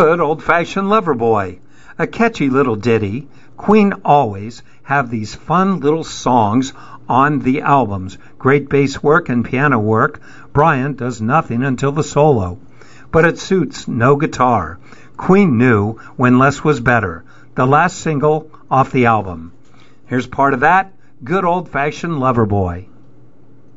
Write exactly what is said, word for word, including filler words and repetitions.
Good Old-Fashioned Lover Boy, a catchy little ditty. Queen always have these fun little songs on the albums. Great bass work and piano work. Brian does nothing until the solo, but it suits no guitar. Queen knew when less was better. The last single off the album. Here's part of that, Good Old-Fashioned Lover Boy.